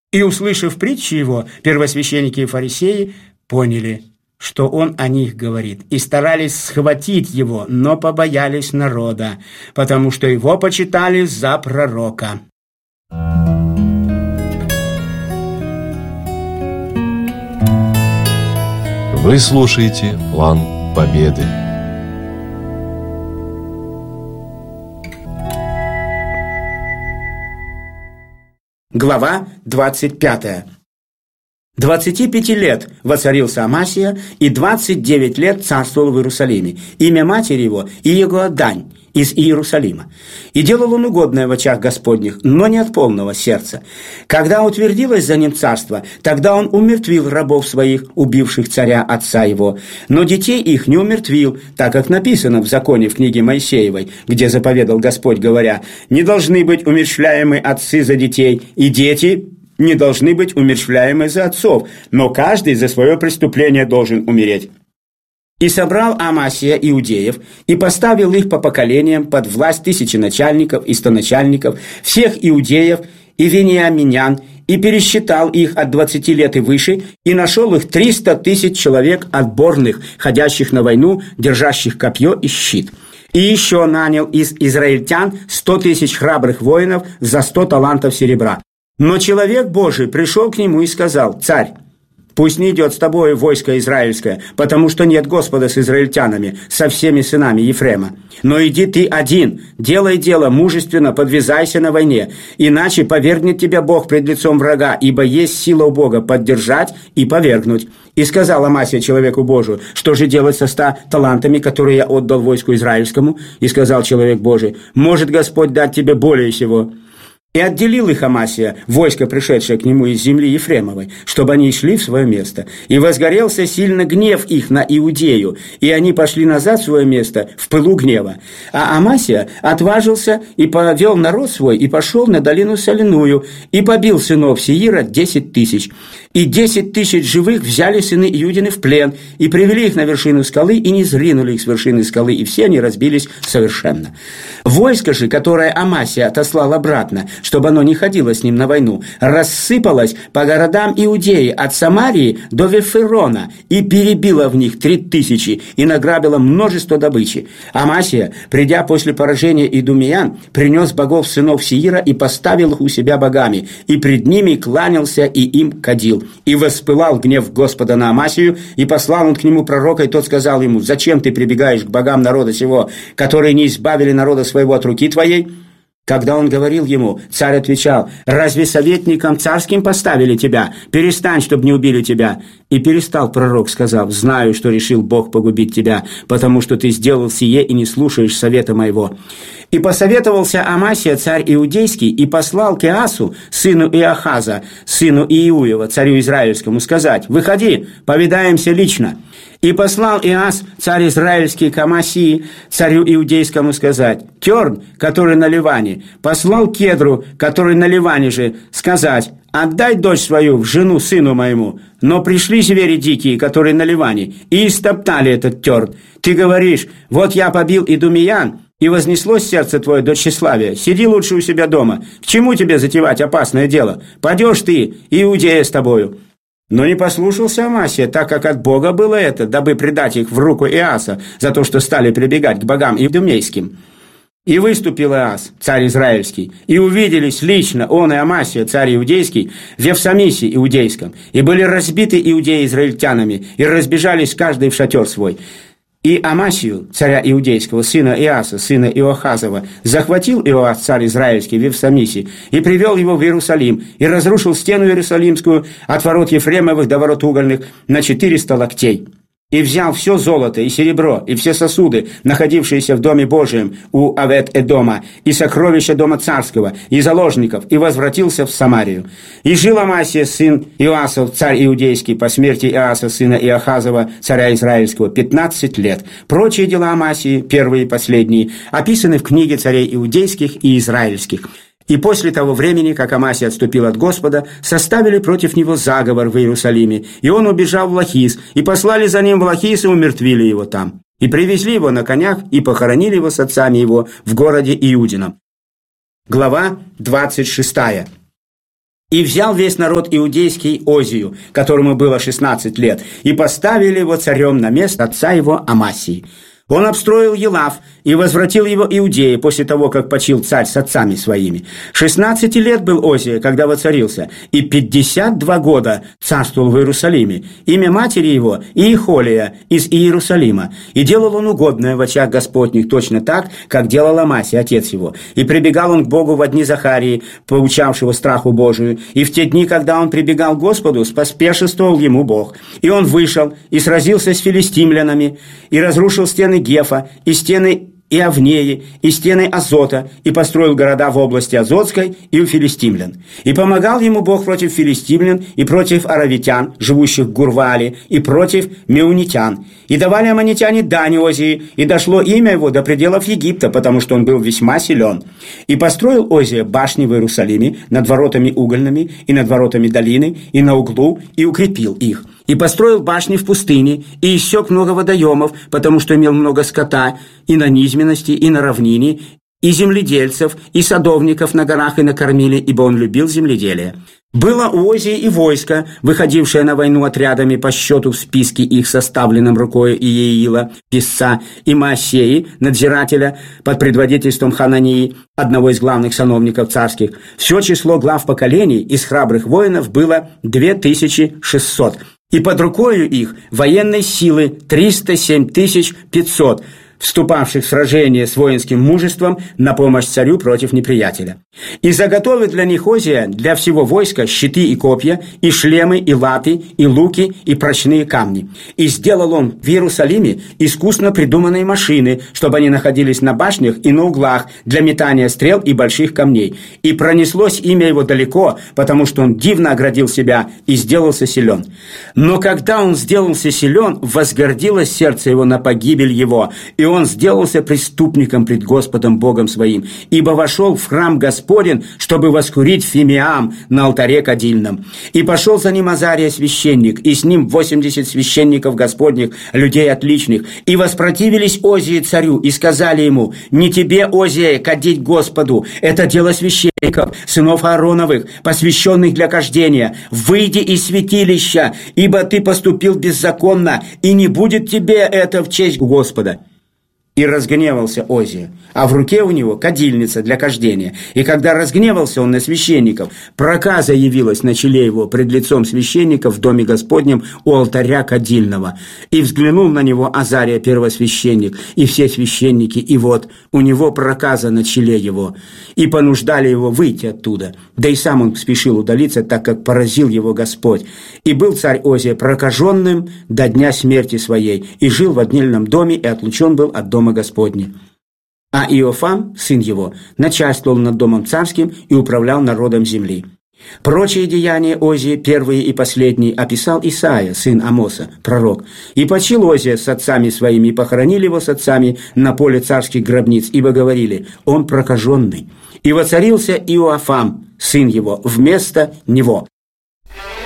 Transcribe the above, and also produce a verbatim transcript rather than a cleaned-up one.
И, услышав притчи его, первосвященники и фарисеи поняли, что он о них говорит, и старались схватить его, но побоялись народа, потому что его почитали за пророка. Вы слушаете «План Победы». Глава двадцать пятая. Двадцати пяти лет воцарился Амасия, и двадцать девять лет царствовал в Иерусалиме. Имя матери его Иегоадань из Иерусалима. И делал он угодное в очах Господних, но не от полного сердца. Когда утвердилось за ним царство, тогда он умертвил рабов своих, убивших царя отца его. Но детей их не умертвил, так как написано в законе в книге Моисеевой, где заповедал Господь, говоря: «Не должны быть умерщвляемы отцы за детей, и дети не должны быть умерщвляемы за отцов, но каждый за свое преступление должен умереть». И собрал Амасия иудеев, и поставил их по поколениям под власть тысячи начальников и стоначальников, всех иудеев и вениаминян, и пересчитал их от двадцати лет и выше, и нашел их триста тысяч человек отборных, ходящих на войну, держащих копье и щит. И еще нанял из израильтян сто тысяч храбрых воинов за сто талантов серебра. Но человек Божий пришел к нему и сказал: «Царь, пусть не идет с тобою войско израильское, потому что нет Господа с израильтянами, со всеми сынами Ефрема. Но иди ты один, делай дело мужественно, подвязайся на войне, иначе повергнет тебя Бог пред лицом врага, ибо есть сила у Бога поддержать и повергнуть». И сказал Амасия человеку Божию: «Что же делать со ста талантами, которые я отдал войску израильскому?» И сказал человек Божий: «Может Господь дать тебе более сего». И отделил их Амасия, войско, пришедшее к нему из земли Ефремовой, чтобы они шли в свое место. И возгорелся сильно гнев их на Иудею, и они пошли назад в свое место в пылу гнева. А Амасия отважился и повел народ свой, и пошел на долину соляную, и побил сынов Сеира десять тысяч. И десять тысяч живых взяли сыны Иудины в плен, и привели их на вершину скалы, и не зринули их с вершины скалы, и все они разбились совершенно. Войско же, которое Амасия отослал обратно, чтобы оно не ходило с ним на войну, рассыпалось по городам Иудеи от Самарии до Веферона, и перебило в них три тысячи, и награбило множество добычи. Амасия, придя после поражения идумеян, принес богов сынов Сеира и поставил их у себя богами, и пред ними кланялся и им кадил. И воспылал гнев Господа на Амасию, и послал он к нему пророка, и тот сказал ему: «Зачем ты прибегаешь к богам народа сего, которые не избавили народа своего от руки твоей?» Когда он говорил ему, царь отвечал: «Разве советником царским поставили тебя? Перестань, чтобы не убили тебя». И перестал пророк, сказав: «Знаю, что решил Бог погубить тебя, потому что ты сделал сие и не слушаешь совета моего». И посоветовался Амасия, царь иудейский, и послал к Иасу, сыну Иохаза, сыну Иуева, царю израильскому, сказать: «Выходи, повидаемся лично». И послал Иас, царь израильский, к Амасии, царю иудейскому, сказать: «Керн, который на Ливане, послал Кедру, который на Ливане же, сказать: отдай дочь свою в жену сыну моему. Но пришли звери дикие, которые на Ливане, и истоптали этот Керн. Ты говоришь: вот я побил идумеян, и вознеслось сердце твое до тщеславия. Сиди лучше у себя дома. К чему тебе затевать опасное дело? Падешь ты, Иудея с тобою». Но не послушался Амасия, так как от Бога было это, дабы предать их в руку Иаса за то, что стали прибегать к богам идумейским. И выступил Иас, царь израильский, и увиделись лично он и Амасия, царь иудейский, в Евсамисе иудейском, и были разбиты иудеи израильтянами, и разбежались каждый в шатер свой. И Амасию, царя иудейского, сына Иаса, сына Иохазова, захватил Иоас, царь израильский, в Евсамисе, и привел его в Иерусалим, и разрушил стену Иерусалимскую от ворот Ефремовых до ворот угольных на четыреста локтей. И взял все золото и серебро, и все сосуды, находившиеся в Доме Божием у Авет-Эдома, и сокровища Дома Царского, и заложников, и возвратился в Самарию. И жил Амасия, сын Иоасов, царь иудейский, по смерти Иаса, сына Иохазова, царя израильского, пятнадцать лет. Прочие дела Амасии, первые и последние, описаны в книге царей иудейских и израильских. И после того времени, как Амасия отступил от Господа, составили против него заговор в Иерусалиме, и он убежал в Лахис, и послали за ним в Лахис и умертвили его там. И привезли его на конях, и похоронили его с отцами его в городе Иудином. Глава двадцать шестая. И взял весь народ иудейский Озию, которому было шестнадцать лет, и поставили его царем на место отца его Амасии. Он обстроил Елав и возвратил его Иудее после того, как почил царь с отцами своими. шестнадцати лет был Озия, когда воцарился, и пятьдесят два года царствовал в Иерусалиме. Имя матери его Иехолия из Иерусалима. И делал он угодное в очах Господних точно так, как делал Амасия, отец его. И прибегал он к Богу во дни Захарии, поучавшего страху Божию. И в те дни, когда он прибегал к Господу, споспешествовал ему Бог. И он вышел и сразился с филистимлянами, и разрушил стены Гефа, и стены Иавнеи, и стены Азота, и построил города в области Азотской и у филистимлян. И помогал ему Бог против филистимлян и против аравитян, живущих в Гурвале, и против меунитян. И давали аммонитяне дань Озии, и дошло имя его до пределов Египта, потому что он был весьма силен. И построил Озия башни в Иерусалиме над воротами угольными и над воротами долины, и на углу, и укрепил их. И построил башни в пустыне, и иссек много водоемов, потому что имел много скота, и на низменности, и на равнине, и земледельцев, и садовников на горах и на кормиле, ибо он любил земледелие. Было у Озии и войско, выходившее на войну отрядами по счету в списке их, составленном рукой Иеила, писца, и Маасеи, надзирателя, под предводительством Ханании, одного из главных сановников царских. Все число глав поколений из храбрых воинов было две тысячи шестьсот. И под рукою их военной силы триста семь тысяч пятьсот, вступавших в сражение с воинским мужеством на помощь царю против неприятеля. И заготовил для них Озия, для всего войска, щиты и копья, и шлемы, и латы, и луки, и прочные камни. И сделал он в Иерусалиме искусно придуманные машины, чтобы они находились на башнях и на углах для метания стрел и больших камней. И пронеслось имя его далеко, потому что он дивно оградил себя и сделался силен. Но когда он сделался силен, возгордилось сердце его на погибель его, и он сделался преступником пред Господом Богом своим, ибо вошел в храм Господень, чтобы воскурить фимиам на алтаре кадильном. И пошел за ним Азария священник, и с ним восемьдесят священников Господних, людей отличных, и воспротивились Озии царю, и сказали ему: «Не тебе, Озия, кадить Господу, это дело священников, сынов Аароновых, посвященных для кождения. Выйди из святилища, ибо ты поступил беззаконно, и не будет тебе это в честь Господа». И разгневался Озия, а в руке у него кадильница для кождения. И когда разгневался он на священников, проказа явилась на челе его пред лицом священников в доме Господнем у алтаря кадильного. И взглянул на него Азария первосвященник, и все священники, и вот у него проказа на челе его. И понуждали его выйти оттуда. Да и сам он спешил удалиться, так как поразил его Господь. И был царь Озия прокаженным до дня смерти своей, и жил в отдельном доме, и отлучен был от дома Господня. А Иофам, сын его, начальствовал над домом царским и управлял народом земли. Прочие деяния Озии, первые и последние, описал Исаия, сын Амоса, пророк. «И почил Озия с отцами своими, и похоронили его с отцами на поле царских гробниц, ибо говорили: он прокаженный. И воцарился Иоафам, сын его, вместо него».